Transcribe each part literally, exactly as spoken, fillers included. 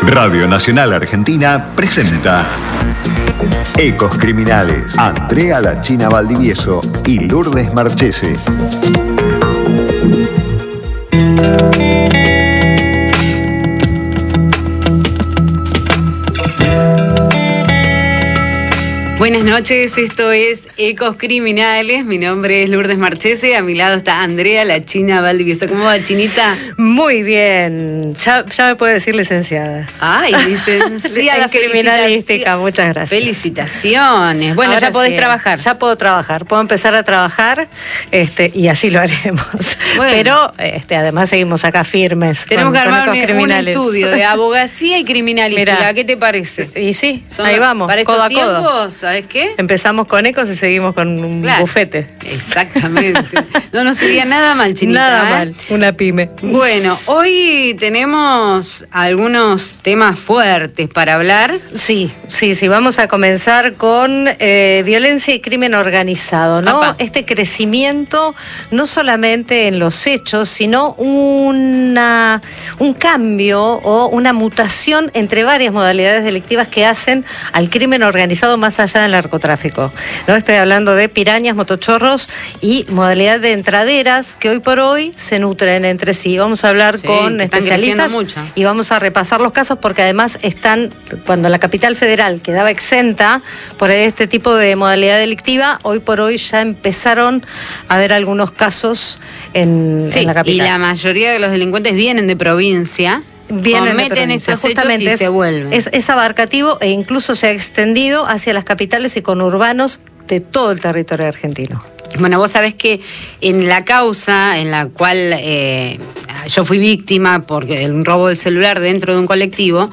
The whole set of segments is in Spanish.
Radio Nacional Argentina presenta Ecos Criminales. Andrea La China Valdivieso y Lourdes Marchese. Buenas noches, esto es Ecos Criminales. Mi nombre es Lourdes Marchese, a mi lado está Andrea La China Valdivieso. ¿Cómo va, Chinita? Muy bien, ya, ya me puede decir licenciada. Ay, licenciada. En criminalística, muchas gracias. Felicitaciones. Bueno, Ahora ya podés sí, trabajar. Ya puedo trabajar, puedo empezar a trabajar este, y así lo haremos. Bueno. Pero este, además seguimos acá firmes. Tenemos con, que armar con un, un estudio de abogacía y criminalística. Mirá. ¿Qué te parece? Y sí, Son ahí los, vamos, para codo estos a codo. tiempos, ¿sabes qué? Empezamos con ecos y seguimos con un Claro. bufete. Exactamente. No nos sería nada mal, Chinita. Nada ¿eh? mal, una pyme. Bueno, hoy tenemos algunos temas fuertes para hablar. Sí, sí, sí, vamos a comenzar con eh, violencia y crimen organizado, ¿no? Apa. Este crecimiento, no solamente en los hechos, sino una, un cambio o una mutación entre varias modalidades delictivas que hacen al crimen organizado más allá del narcotráfico, ¿no? Estoy hablando de pirañas, motochorros y modalidad de entraderas que hoy por hoy se nutren entre sí. Vamos a hablar Sí, con que están especialistas creciendo mucho. y vamos a repasar los casos porque además están, cuando la capital federal quedaba exenta por este tipo de modalidad delictiva, hoy por hoy ya empezaron a haber algunos casos en, Sí, en la capital. y la mayoría de los delincuentes vienen de provincia, Vienen de cometen provincia, estos hechos justamente y es, se vuelven. Es, es abarcativo e incluso se ha extendido hacia las capitales y conurbanos de todo el territorio argentino. Bueno, vos sabés que en la causa en la cual eh, yo fui víctima por el robo del celular dentro de un colectivo,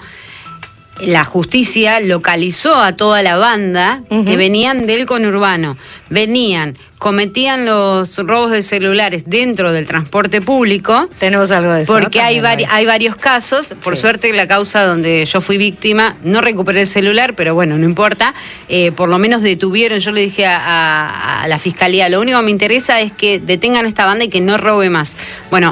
la justicia localizó a toda la banda uh-huh. que venían del conurbano, venían, cometían los robos de celulares dentro del transporte público. Tenemos algo de eso. Porque ¿no? hay, vari- hay varios casos, por Sí. suerte la causa donde yo fui víctima, no recuperé el celular, pero bueno, no importa, eh, por lo menos detuvieron, yo le dije a, a, a la fiscalía, lo único que me interesa es que detengan a esta banda y que no robe más. Bueno,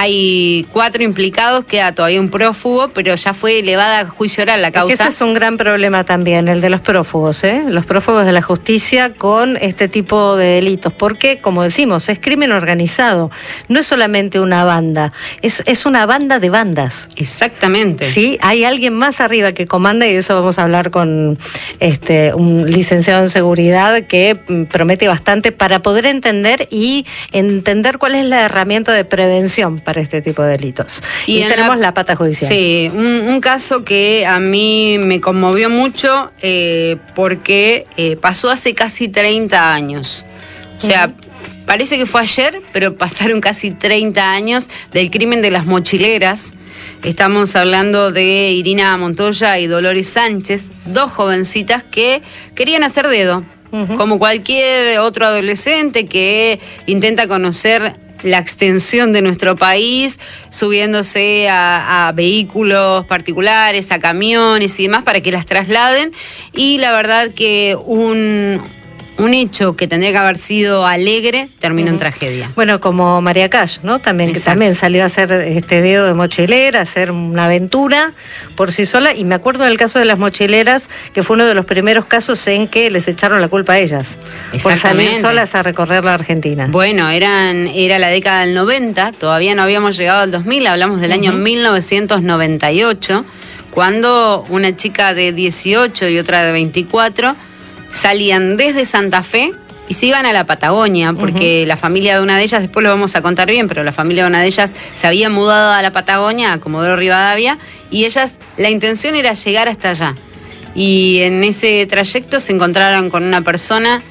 hay cuatro implicados, queda todavía un prófugo, pero ya fue elevada a juicio oral la causa. Es que ese es un gran problema también, el de los prófugos, ¿eh? Los prófugos de la justicia con este tipo de delitos, porque, como decimos, es crimen organizado, no es solamente una banda, es, es una banda de bandas. Exactamente. Sí, hay alguien más arriba que comanda y de eso vamos a hablar con este un licenciado en seguridad que promete bastante para poder entender y entender cuál es la herramienta de prevención para este tipo de delitos. Y, y tenemos la, la pata judicial. Sí, un, un caso que a mí me conmovió mucho eh, porque eh, pasó hace casi treinta años. O sea, uh-huh. parece que fue ayer, pero pasaron casi treinta años del crimen de las mochileras. Estamos hablando de Irina Montoya y Dolores Sánchez, dos jovencitas que querían hacer dedo, uh-huh. como cualquier otro adolescente que intenta conocer la extensión de nuestro país, subiéndose a, a vehículos particulares, a camiones y demás para que las trasladen. Y la verdad que un... un hecho que tendría que haber sido alegre terminó uh-huh. en tragedia. Bueno, como María Cash, ¿no? También, que también salió a hacer este dedo de mochilera, a hacer una aventura por sí sola. Y me acuerdo del caso de las mochileras, que fue uno de los primeros casos en que les echaron la culpa a ellas por salir solas a recorrer la Argentina. Bueno, eran, era la década del noventa, todavía no habíamos llegado al dos mil, hablamos del uh-huh. año mil novecientos noventa y ocho, cuando una chica de dieciocho y otra de veinticuatro salían desde Santa Fe y se iban a la Patagonia, porque uh-huh. la familia de una de ellas, después lo vamos a contar bien, pero la familia de una de ellas se había mudado a la Patagonia, a Comodoro Rivadavia, y ellas, la intención era llegar hasta allá. Y en ese trayecto se encontraron con una persona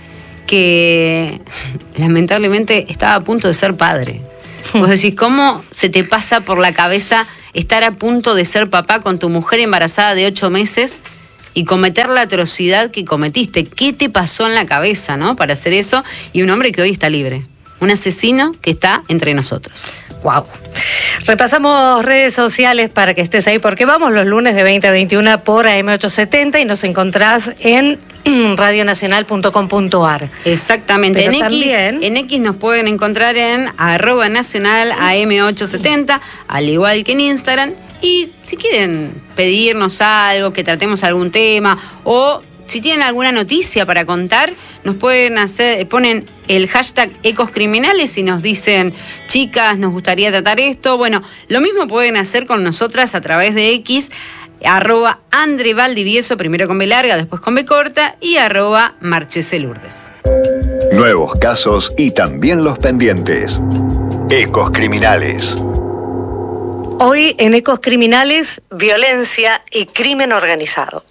que lamentablemente estaba a punto de ser padre. Vos decís, ¿cómo se te pasa por la cabeza estar a punto de ser papá con tu mujer embarazada de ocho meses y cometer la atrocidad que cometiste? ¿Qué te pasó en la cabeza, no, para hacer eso? Y un hombre que hoy está libre. un asesino que está entre nosotros. Wow. Repasamos redes sociales para que estés ahí, porque vamos los lunes de veinte a veintiuna por A M ochocientos setenta y nos encontrás en radio nacional punto com punto a r. Exactamente. Pero en, también... X, en X nos pueden encontrar en arroba nacional A M ochocientos setenta, al igual que en Instagram. Y si quieren pedirnos algo, que tratemos algún tema, o si tienen alguna noticia para contar, nos pueden hacer, ponen el hashtag Ecos Criminales y nos dicen, chicas, nos gustaría tratar esto. Bueno, lo mismo pueden hacer con nosotras a través de X, arroba Andre Valdivieso, primero con B larga, después con B corta, y arroba Marchese Lourdes. Nuevos casos y también los pendientes. Ecos Criminales. Hoy en Ecos Criminales, violencia y crimen organizado.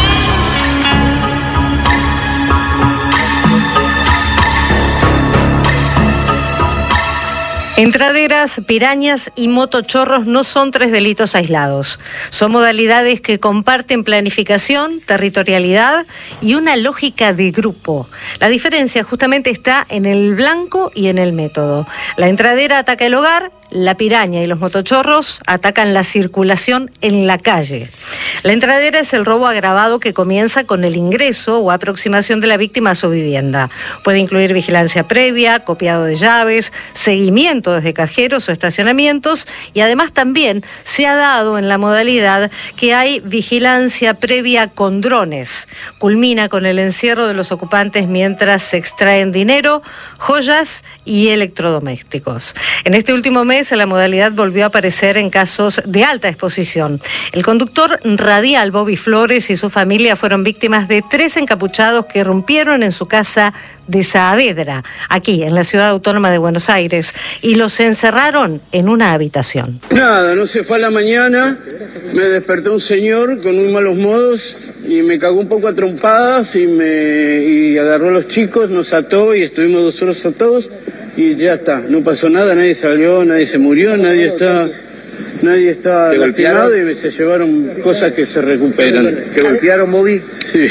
Entraderas, pirañas y motochorros no son tres delitos aislados. Son modalidades que comparten planificación, territorialidad y una lógica de grupo. La diferencia justamente está en el blanco y en el método. La entradera ataca el hogar, la piraña y los motochorros atacan la circulación en la calle. La entradera es el robo agravado que comienza con el ingreso o aproximación de la víctima a su vivienda. Puede incluir vigilancia previa, copiado de llaves, seguimiento desde cajeros o estacionamientos, y además también se ha dado en la modalidad que hay vigilancia previa con drones. Culmina con el encierro de los ocupantes mientras se extraen dinero, joyas y electrodomésticos. En este último mes la modalidad volvió a aparecer en casos de alta exposición. El conductor radial Bobby Flores y su familia fueron víctimas de tres encapuchados que irrumpieron en su casa de Saavedra, aquí en la ciudad autónoma de Buenos Aires, y los encerraron en una habitación. Nada, no se fue a la mañana, me despertó un señor con muy malos modos y me cagó un poco a trompadas y me y agarró a los chicos, nos ató y estuvimos dos horas atados y ya está, no pasó nada, nadie salió, nadie se murió, nadie está... Nadie está lastimado y se llevaron cosas que se recuperan. ¿Te golpearon, Bobby? Sí,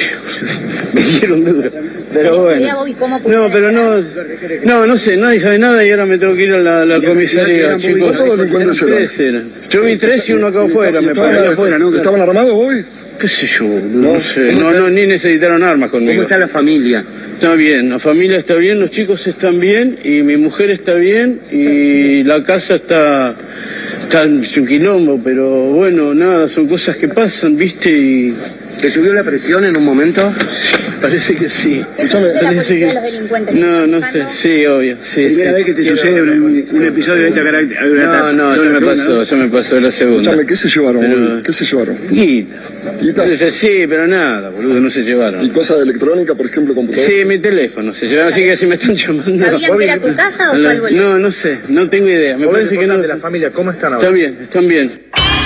me dieron duro. Pero bueno. No, pero no, no, no sé, nadie sabe nada y ahora me tengo que ir a la, la comisaría, chicos. ¿Cuántos eran? Yo vi tres y uno acá afuera, me parece. ¿Estaban armados, Bobby? ¿Qué sé yo? No sé, no, no, ni necesitaron armas conmigo. ¿Cómo está la familia? Está bien, la familia está bien, los chicos están bien y mi mujer está bien y la casa está... Está en un quilombo, pero bueno, nada, son cosas que pasan, ¿viste? Y... ¿Te subió la presión en un momento? Sí, parece que sí. Escúchame, parece que... los delincuentes no, no sé, sí, obvio, sí. ¿Primera sí. vez que te sucede un, un episodio de este carácter? No, no, ya me pasó, ya me pasó la segunda. Escúchame, ¿qué se llevaron, pero... ¿Qué se llevaron? Guita. ¿Guita? Sí, pero nada, boludo, no se llevaron. ¿Y cosas de electrónica, por ejemplo, computador? Sí, mi teléfono se llevaron, así que si me están llamando... ¿Sabían que era tu casa o fue algo? No, no sé, no tengo idea. Me parece que no... de la familia, ¿cómo están ahora? Están bien, están bien.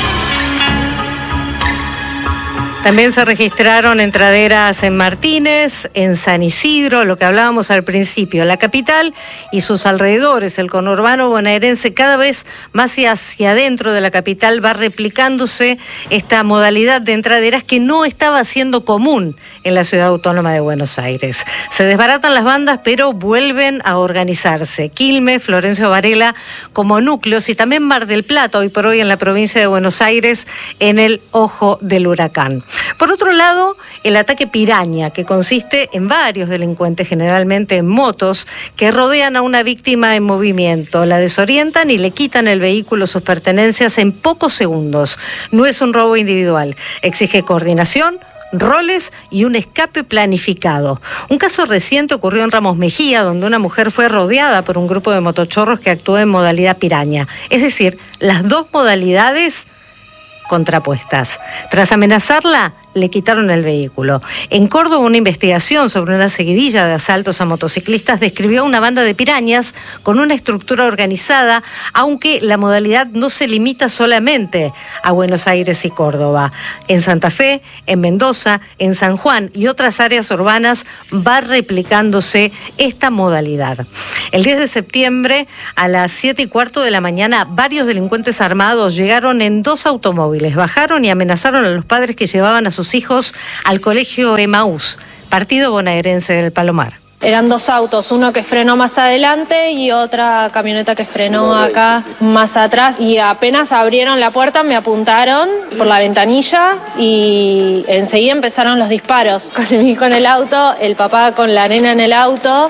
También se registraron entraderas en Martínez, en San Isidro, lo que hablábamos al principio. La capital y sus alrededores, el conurbano bonaerense, cada vez más hacia adentro de la capital va replicándose esta modalidad de entraderas que no estaba siendo común en la ciudad autónoma de Buenos Aires. Se desbaratan las bandas, pero vuelven a organizarse. Quilmes, Florencio Varela como núcleos y también Mar del Plata, hoy por hoy en la provincia de Buenos Aires, en el ojo del huracán. Por otro lado, el ataque piraña, que consiste en varios delincuentes, generalmente en motos, que rodean a una víctima en movimiento, la desorientan y le quitan el vehículo, sus pertenencias en pocos segundos. No es un robo individual, exige coordinación, roles y un escape planificado. Un caso reciente ocurrió en Ramos Mejía, donde una mujer fue rodeada por un grupo de motochorros que actuó en modalidad piraña. Es decir, las dos modalidades contrapuestas. Tras amenazarla, le quitaron el vehículo. En Córdoba, una investigación sobre una seguidilla de asaltos a motociclistas describió una banda de pirañas con una estructura organizada, aunque la modalidad no se limita solamente a Buenos Aires y Córdoba. En Santa Fe, en Mendoza, en San Juan y otras áreas urbanas va replicándose esta modalidad. El diez de septiembre, a las siete y cuarto de la mañana, varios delincuentes armados llegaron en dos automóviles, bajaron y amenazaron a los padres que llevaban a sus hijos al colegio Emaús, partido bonaerense del Palomar. Eran dos autos, uno que frenó más adelante y otra camioneta que frenó acá más atrás. Y apenas abrieron la puerta me apuntaron por la ventanilla y enseguida empezaron los disparos. Con el hijo en el auto, el papá con la nena en el auto.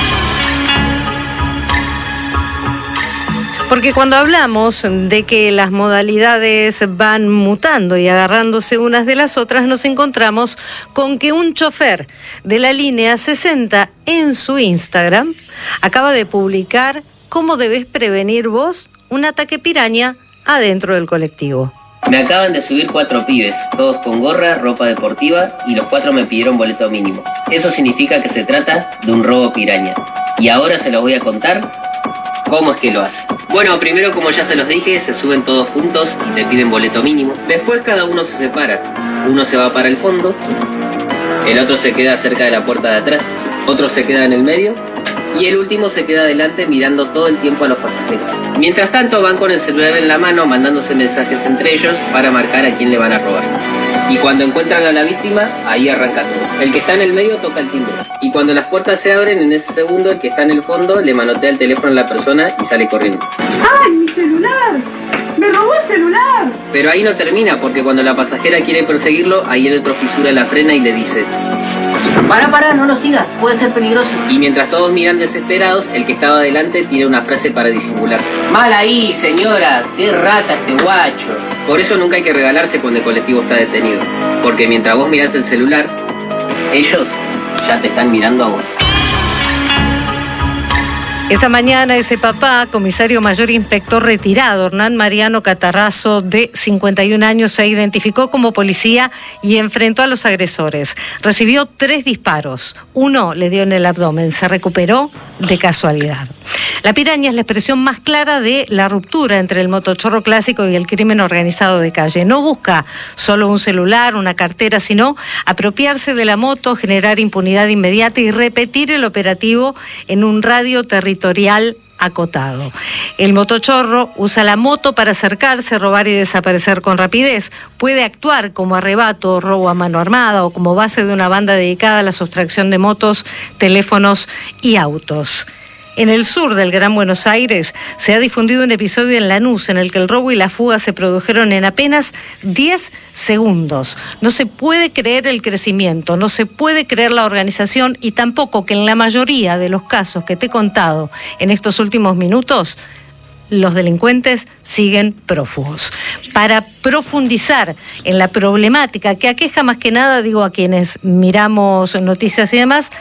Porque cuando hablamos de que las modalidades van mutando y agarrándose unas de las otras, nos encontramos con que un chofer de la línea sesenta en su Instagram acaba de publicar cómo debes prevenir vos un ataque piraña adentro del colectivo. Me acaban de subir cuatro pibes, todos con gorra, ropa deportiva, y los cuatro me pidieron boleto mínimo. Eso significa que se trata de un robo piraña. Y ahora se los voy a contar cómo es que lo hace. Bueno, primero, como ya se los dije, se suben todos juntos y te piden boleto mínimo. Después cada uno se separa. Uno se va para el fondo, el otro se queda cerca de la puerta de atrás, otro se queda en el medio y el último se queda adelante mirando todo el tiempo a los pasajeros. Mientras tanto van con el celular en la mano mandándose mensajes entre ellos para marcar a quién le van a robar. Y cuando encuentran a la víctima, ahí arranca todo. El que está en el medio toca el timbre. Y cuando las puertas se abren, en ese segundo el que está en el fondo le manotea el teléfono a la persona y sale corriendo. ¡Ay, mi celular! ¡Me robó el celular! Pero ahí no termina, porque cuando la pasajera quiere perseguirlo, ahí el otro fisura la frena y le dice: para, para, no lo sigas, puede ser peligroso. Y mientras todos miran desesperados, el que estaba adelante tiene una frase para disimular: mal ahí, señora, qué rata este guacho. Por eso nunca hay que regalarse cuando el colectivo está detenido, porque mientras vos mirás el celular, ellos ya te están mirando a vos. Esa mañana ese papá, comisario mayor inspector retirado, Hernán Mariano Catarrazo, de cincuenta y un años, se identificó como policía y enfrentó a los agresores. Recibió tres disparos. Uno le dio en el abdomen. Se recuperó de casualidad. La piraña es la expresión más clara de la ruptura entre el motochorro clásico y el crimen organizado de calle. No busca solo un celular, una cartera, sino apropiarse de la moto, generar impunidad inmediata y repetir el operativo en un radio territorial acotado. El motochorro usa la moto para acercarse, robar y desaparecer con rapidez. Puede actuar como arrebato, robo a mano armada o como base de una banda dedicada a la sustracción de motos, teléfonos y autos. En el sur del Gran Buenos Aires se ha difundido un episodio en Lanús en el que el robo y la fuga se produjeron en apenas diez segundos. No se puede creer el crecimiento, no se puede creer la organización y tampoco que en la mayoría de los casos que te he contado en estos últimos minutos, los delincuentes siguen prófugos. Para profundizar en la problemática que aqueja más que nada, digo, a quienes miramos noticias y demás,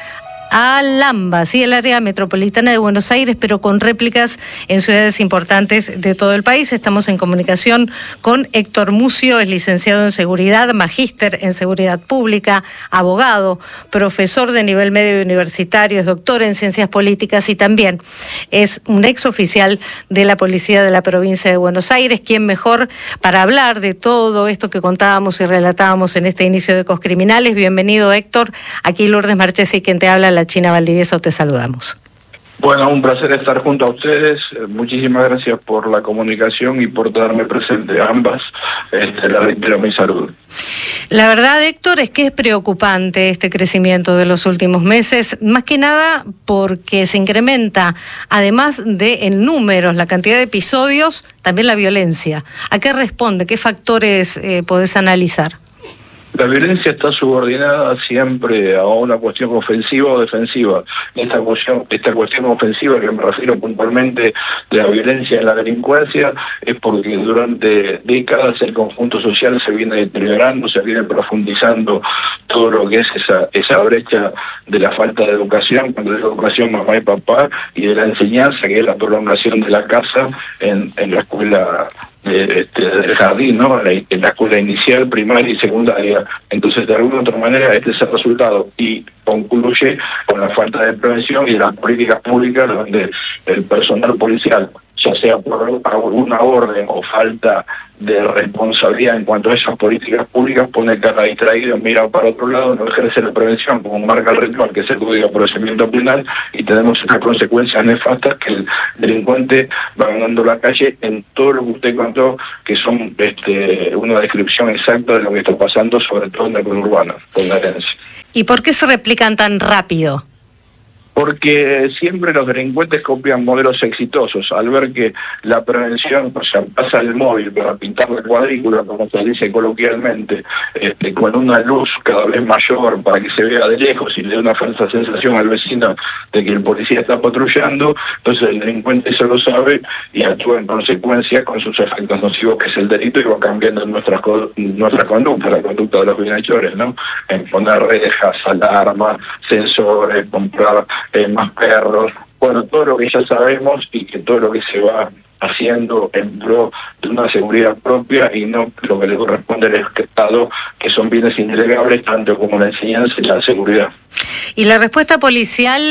a Lamba, sí, el área metropolitana de Buenos Aires, pero con réplicas en ciudades importantes de todo el país. Estamos en comunicación con Héctor Mucio, es licenciado en Seguridad, magíster en Seguridad Pública, abogado, profesor de nivel medio universitario, es doctor en Ciencias Políticas y también es un ex oficial de la Policía de la Provincia de Buenos Aires. ¿Quién mejor para hablar de todo esto que contábamos y relatábamos en este inicio de Ecoscriminales? Bienvenido, Héctor. Aquí Lourdes Marchesi, quien te habla, la China Valdivieso, te saludamos. Bueno, un placer estar junto a ustedes. Muchísimas gracias por la comunicación y por darme presente a ambas. Este, la reitero mi saludo. La verdad, Héctor, es que es preocupante este crecimiento de los últimos meses, más que nada porque se incrementa, además de en números, la cantidad de episodios, también la violencia. ¿A qué responde? ¿Qué factores eh, podés analizar? La violencia está subordinada siempre a una cuestión ofensiva o defensiva. Esta cuestión, esta cuestión ofensiva, que me refiero puntualmente de la violencia en la delincuencia, es porque durante décadas el conjunto social se viene deteriorando, se viene profundizando todo lo que es esa, esa brecha de la falta de educación, cuando es educación mamá y papá, y de la enseñanza, que es la prolongación de la casa en, en la escuela de, este, del jardín, ¿no? En la escuela inicial, primaria y secundaria. Entonces, de alguna otra manera, este es el resultado y concluye con la falta de prevención y de las políticas públicas donde el personal policial, ya sea por alguna orden o falta de responsabilidad en cuanto a esas políticas públicas, pone cara distraído, mira para otro lado, no ejerce la prevención como marca el ritual, que es el Código de Procedimiento Penal, y tenemos unas consecuencias nefastas que el delincuente va ganando la calle en todo lo que usted contó, que son este, una descripción exacta de lo que está pasando, sobre todo en el conurbano, con la herencia. ¿Y por qué se replican tan rápido? Porque siempre los delincuentes copian modelos exitosos. Al ver que la prevención, o sea, pasa el móvil para pintar la cuadrícula, como se dice coloquialmente, este, con una luz cada vez mayor para que se vea de lejos y le dé una falsa sensación al vecino de que el policía está patrullando, entonces el delincuente se lo sabe y actúa en consecuencia con sus efectos nocivos, que es el delito, y va cambiando nuestra, nuestra conducta, la conducta de los bienhechores, ¿no? En poner rejas, alarmas, sensores, comprar eh, más perros, bueno, todo lo que ya sabemos y que todo lo que se va haciendo en pro de una seguridad propia y no lo que le corresponde al Estado, que son bienes indelegables, tanto como la enseñanza y la seguridad. ¿Y la respuesta policial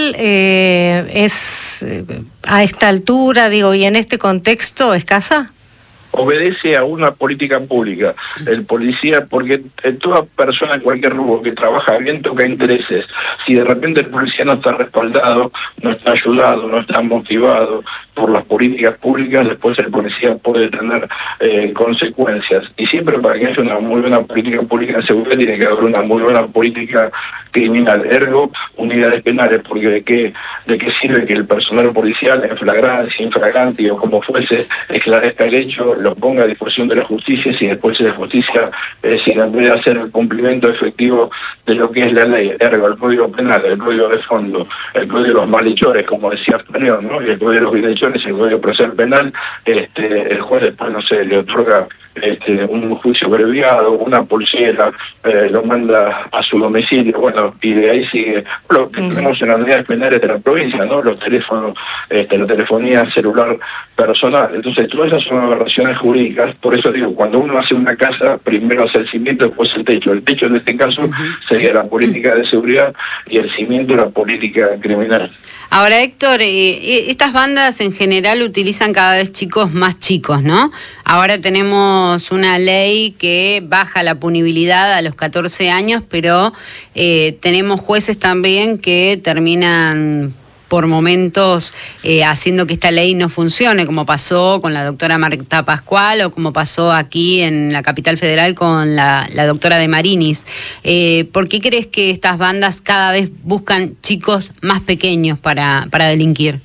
eh, es eh, a esta altura, digo, y en este contexto escasa? Obedece a una política pública. El policía, porque toda persona en cualquier rubro que trabaja bien toca intereses. Si de repente el policía no está respaldado, no está ayudado, no está motivado por las políticas públicas, después el policía puede tener eh, consecuencias. Y siempre para que haya una muy buena política pública de seguridad tiene que haber una muy buena política criminal, ergo unidades penales, porque de qué, de qué sirve que el personal policial en flagrancia, infragante o como fuese esclarezca el hecho, lo ponga a disposición de la justicia, si después la justicia eh, si en vez de hacer el cumplimiento efectivo de lo que es la ley, ergo el código penal, el código de fondo, el código de los malhechores, como decía Español, ¿no? Y el código de los bienhechores, el código procesal penal, este, el juez después, no sé, le otorga Este, un juicio abreviado, una pulsera, eh, lo manda a su domicilio, bueno, y de ahí sigue lo que tenemos en las unidades penales de la provincia, ¿no? Los teléfonos, este, la telefonía celular personal. Entonces, todas esas son aberraciones jurídicas. Por eso digo, cuando uno hace una casa, primero hace el cimiento, después el techo. El techo en este caso uh-huh. sería la política de seguridad y el cimiento la política criminal. Ahora, Héctor, eh, estas bandas en general utilizan cada vez chicos más chicos, ¿no? Ahora tenemos una ley que baja la punibilidad a los catorce años, pero eh, tenemos jueces también que terminan por momentos eh, haciendo que esta ley no funcione, como pasó con la doctora Marta Pascual o como pasó aquí en la capital federal con la, la doctora de Marinis. Eh, ¿Por qué crees que estas bandas cada vez buscan chicos más pequeños para, para delinquir?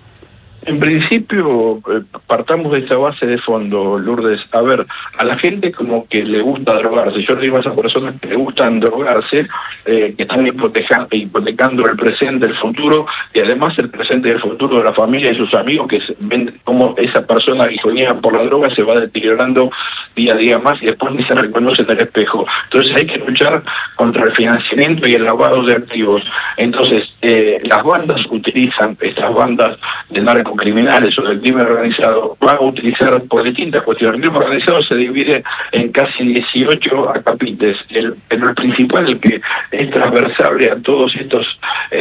En principio, eh, partamos de esta base de fondo, Lourdes. A ver, a la gente como que le gusta drogarse. Yo le digo a esas personas que le gustan drogarse, eh, que están hipotecando, hipotecando el presente, el futuro, y además el presente y el futuro de la familia y sus amigos, que ven cómo esa persona guijoneada por la droga se va deteriorando día a día más y después ni se reconoce en el espejo. Entonces hay que luchar contra el financiamiento y el lavado de activos. Entonces, eh, las bandas utilizan, estas bandas de narco criminales o del crimen organizado, van a utilizar por distintas cuestiones. El crimen organizado se divide en casi dieciocho acapites, el, pero el principal, el que es transversable a todos estos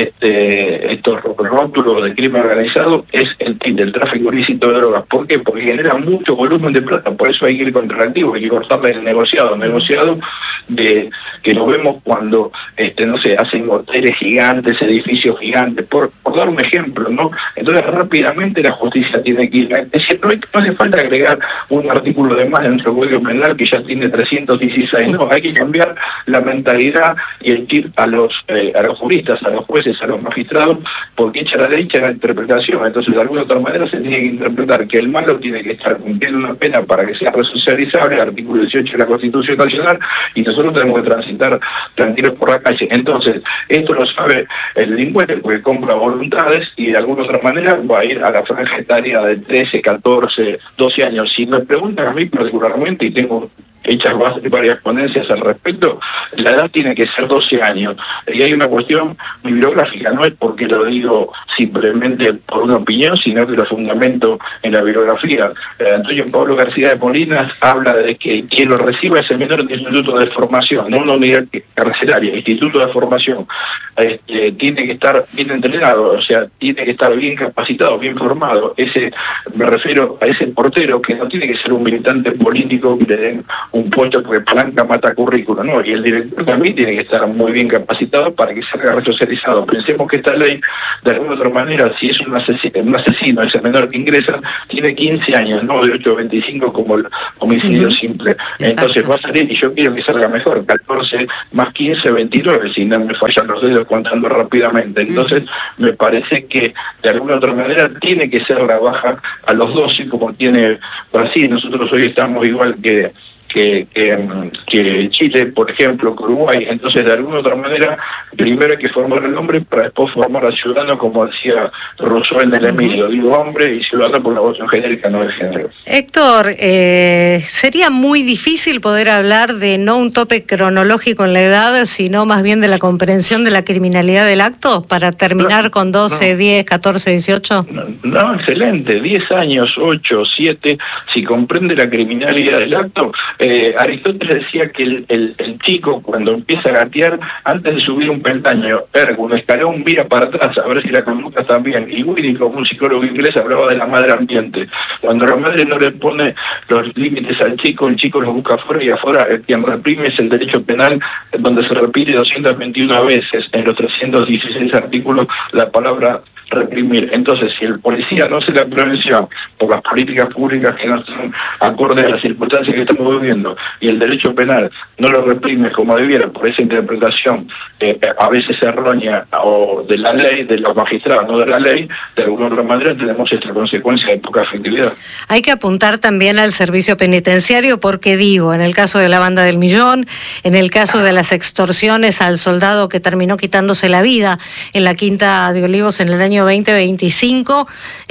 este, estos rótulos de crimen organizado, es el, el tráfico ilícito de drogas. ¿Por qué? Porque genera mucho volumen de plata, por eso hay que ir contra el activo, hay que cortarle el negociado, negociado de que lo vemos cuando, este, no sé, hacen hoteles gigantes, edificios gigantes, por, por dar un ejemplo, ¿no? Entonces rápidamente la justicia tiene que ir. Es decir, no, hay, no hace falta agregar un artículo de más en nuestro código penal que ya tiene trescientos dieciséis, no, hay que cambiar la mentalidad y el tip a los eh, a los juristas, a los jueces, a los magistrados, porque echa la ley, echa la interpretación. Entonces, de alguna otra manera se tiene que interpretar que el malo tiene que estar cumpliendo una pena para que sea resocializable, el artículo dieciocho de la Constitución Nacional, y nosotros tenemos que transitar tranquilos por la calle. Entonces, esto lo sabe el delincuente porque compra voluntades y de alguna otra manera va a ir a la franja etaria de trece, catorce, doce años. Si me preguntan a mí particularmente, y tengo hechas varias ponencias al respecto, la edad tiene que ser doce años. Y hay una cuestión bibliográfica, no es porque lo digo simplemente por una opinión, sino que lo fundamento en la bibliografía. Eh, Antonio Pablo García de Molinas habla de que quien lo reciba es el menor de instituto de formación, no una unidad carcelaria, instituto de formación. Este, tiene que estar bien entrenado, o sea, tiene que estar bien capacitado, bien formado. Ese, me refiero a ese portero que no tiene que ser un militante político que le den un puesto que palanca mata currículum, no, y el director también tiene que estar muy bien capacitado para que salga resocializado. Pensemos que esta ley, de alguna otra manera, si es un asesino, un asesino ese menor que ingresa, tiene quince años, no de ocho a veinticinco como el homicidio uh-huh. simple. Exacto. Entonces va a salir, y yo quiero que salga mejor, catorce más quince, veintinueve, si no me fallan los dedos contando rápidamente. Entonces uh-huh. me parece que de alguna otra manera tiene que ser la baja a los doce, como tiene Brasil. Nosotros hoy estamos igual que Que, que, que Chile, por ejemplo, que Uruguay. Entonces, de alguna otra manera, primero hay que formar al hombre para después formar al ciudadano, como decía Rousseau en el Emilio. Digo hombre y ciudadano por la vocación genérica, no de género. Héctor, eh, sería muy difícil poder hablar de no un tope cronológico en la edad, sino más bien de la comprensión de la criminalidad del acto, para terminar no, con doce, no. diez, catorce, dieciocho. No, no, excelente. diez años, ocho, siete, si comprende la criminalidad del acto. Eh, Aristóteles decía que el, el, el chico, cuando empieza a gatear, antes de subir un peldaño, ergo, un escalón, mira para atrás a ver si la conducta está bien. Y Winnicott, un psicólogo inglés, hablaba de la madre ambiente. Cuando la madre no le pone los límites al chico, el chico los busca afuera, y afuera el quien reprime es el derecho penal, donde se repite doscientas veintiuna veces en los trescientos dieciséis artículos la palabra reprimir. Entonces, si el policía no hace la prevención por las políticas públicas que no son acordes a las circunstancias que estamos viviendo, y el derecho penal no lo reprime como debiera por esa interpretación eh, a veces errónea o de la ley, de los magistrados, no de la ley, de alguna otra manera tenemos esta consecuencia de poca efectividad. Hay que apuntar también al servicio penitenciario, porque digo, en el caso de la banda del Millón, en el caso de las extorsiones al soldado que terminó quitándose la vida en la Quinta de Olivos en el año veinte veinticinco,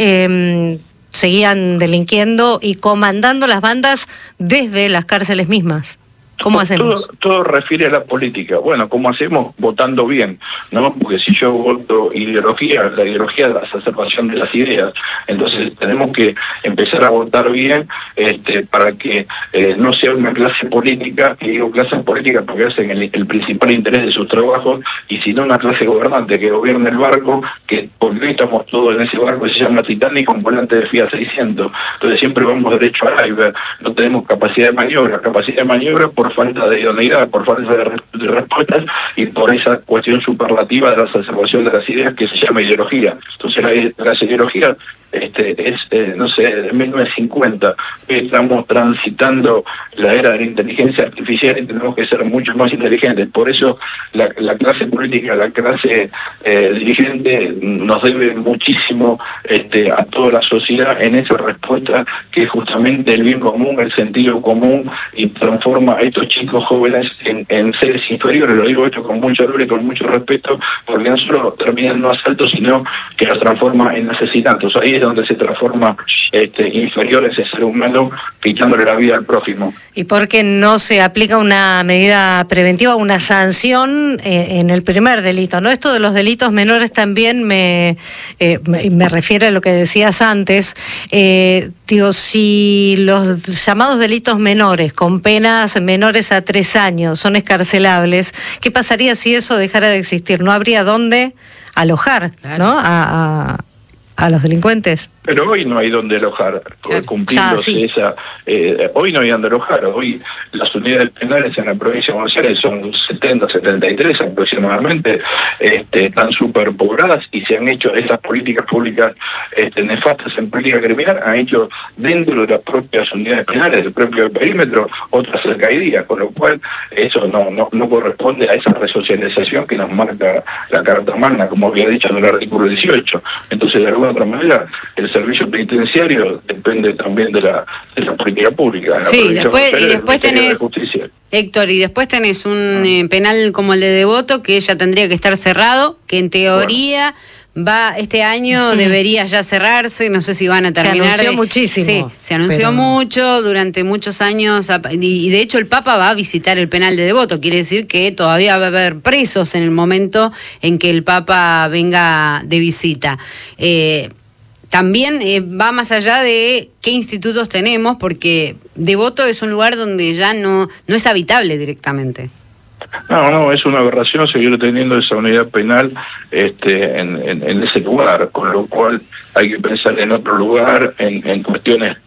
eh, seguían delinquiendo y comandando las bandas desde las cárceles mismas. ¿Cómo hacemos? Todo, todo refiere a la política. Bueno, ¿cómo hacemos? Votando bien, ¿no? Porque si yo voto ideología, la ideología es la exacerbación de las ideas. Entonces tenemos que empezar a votar bien este, para que eh, no sea una clase política, y digo clase política porque hacen el, el principal interés de sus trabajos, y sino una clase gobernante que gobierne el barco, que porque estamos todos en ese barco que se llama Titanic con volante de Fiat seiscientos. Entonces siempre vamos derecho al iceberg, no tenemos capacidad de maniobra, capacidad de maniobra por falta de idoneidad, por falta de, re de respuestas, y por esa cuestión superlativa de la exacerbación de las ideas que se llama ideología. Entonces la, la ideología este, es, eh, no sé, de mil novecientos cincuenta, estamos transitando la era de la inteligencia artificial y tenemos que ser mucho más inteligentes. Por eso la, la clase política, la clase eh, dirigente nos debe muchísimo este, a toda la sociedad en esa respuesta que es justamente el bien común, el sentido común, y transforma a estos chicos jóvenes en, en seres inferiores. Lo digo esto con mucho dolor y con mucho respeto, porque no solo terminan no asaltos, sino que los transforma en asesinatos. Ahí es donde se transforma este, inferior ese ser humano, quitándole la vida al prójimo. ¿Y por qué no se aplica una medida preventiva, una sanción eh, en el primer delito? ¿No? Esto de los delitos menores también me, eh, me, me refiere a lo que decías antes. Eh, digo, si los llamados delitos menores, con penas menores a tres años, son escarcelables, ¿qué pasaría si eso dejara de existir? No habría dónde alojar, claro, ¿no? a, a a los delincuentes. Pero hoy no hay donde alojar, claro, cumpliéndose sí. esa... Eh, hoy no hay donde alojar. Hoy las unidades penales en la provincia de Buenos Aires son setenta, setenta y tres aproximadamente, este, están superpobladas, y se han hecho esas políticas públicas este, nefastas en política criminal, han hecho dentro de las propias unidades penales, del propio perímetro, otras alcaldías, con lo cual eso no, no, no corresponde a esa resocialización que nos marca la Carta Magna, como había dicho en el artículo dieciocho. Entonces, de alguna otra manera, el servicio penitenciario depende también de la, de la política pública. La sí, después, y después tenés, de Héctor, y después tenés un ah. eh, penal como el de Devoto, que ya tendría que estar cerrado, que en teoría... Bueno. Va, este año uh-huh. debería ya cerrarse, no sé si van a terminar. Se anunció de, muchísimo. Sí, se anunció pero... mucho durante muchos años, y de hecho el Papa va a visitar el penal de Devoto, quiere decir que todavía va a haber presos en el momento en que el Papa venga de visita. Eh, También eh, va más allá de qué institutos tenemos, porque Devoto es un lugar donde ya no, no es habitable directamente. No, no, es una aberración seguir teniendo esa unidad penal este, en, en, en ese lugar, con lo cual hay que pensar en otro lugar, en, en cuestiones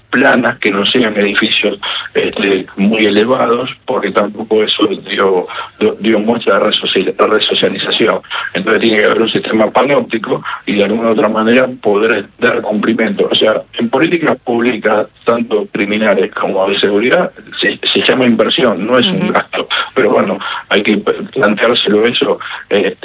planas, que no sean edificios este, muy elevados, porque tampoco eso dio, dio muestra de resocialización. Entonces tiene que haber un sistema panóptico y de alguna u otra manera poder dar cumplimiento. O sea, en políticas públicas, tanto criminales como de seguridad, se, se llama inversión, no es un gasto. Pero bueno, hay que planteárselo eso. Este,